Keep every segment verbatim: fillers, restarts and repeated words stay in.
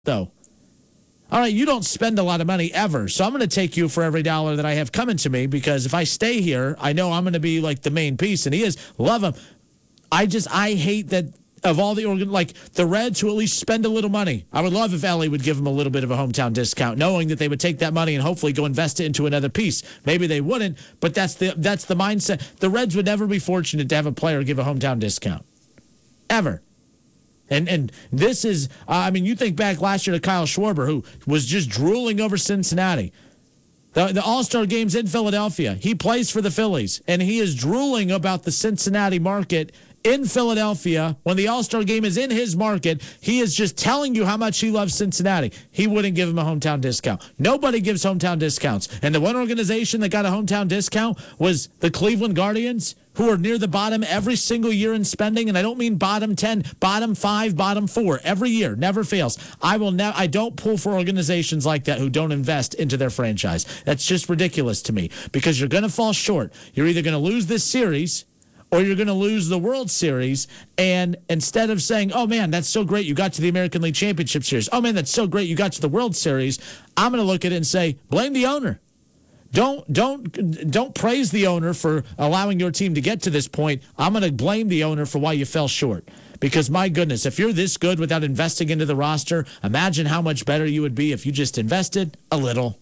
though. All right, you don't spend a lot of money ever, so I'm going to take you for every dollar that I have coming to me because if I stay here, I know I'm going to be like the main piece, and he is. Love him. I just, I hate that of all the organ, like the Reds who at least spend a little money. I would love if Ellie would give them a little bit of a hometown discount, knowing that they would take that money and hopefully go invest it into another piece. Maybe they wouldn't, but that's the that's the mindset. The Reds would never be fortunate to have a player give a hometown discount. Ever. And and this is, uh, I mean, you think back last year to Kyle Schwarber, who was just drooling over Cincinnati. The, the All-Star game's in Philadelphia. He plays for the Phillies, and he is drooling about the Cincinnati market in Philadelphia. When the All-Star game is in his market, he is just telling you how much he loves Cincinnati. He wouldn't give him a hometown discount. Nobody gives hometown discounts. And the one organization that got a hometown discount was the Cleveland Guardians, who are near the bottom every single year in spending. And I don't mean bottom ten, bottom five, bottom four. Every year, never fails. I will never. I don't pull for organizations like that who don't invest into their franchise. That's just ridiculous to me because you're going to fall short. You're either going to lose this series or you're going to lose the World Series. And instead of saying, oh, man, that's so great you got to the American League Championship Series. Oh, man, that's so great you got to the World Series. I'm going to look at it and say, blame the owner. Don't don't don't praise the owner for allowing your team to get to this point. I'm going to blame the owner for why you fell short. Because, my goodness, if you're this good without investing into the roster, imagine how much better you would be if you just invested a little.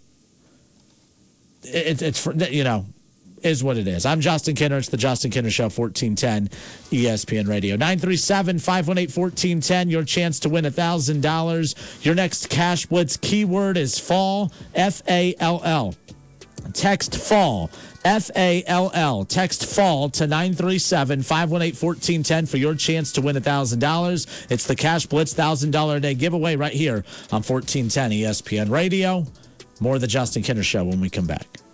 It, it's, you know, is what it is. I'm Justin Kinner. It's the Justin Kinner Show, fourteen ten E S P N Radio. nine three seven, five one eight, one four one zero. Your chance to win one thousand dollars. Your next Cash Blitz keyword is fall, F A L L. Text fall, F A L L. Text fall to nine three seven, five one eight, one four one zero for your chance to win one thousand dollars. It's the Cash Blitz one thousand dollars a day giveaway right here on fourteen ten E S P N Radio. More of the Justin Kinner Show when we come back.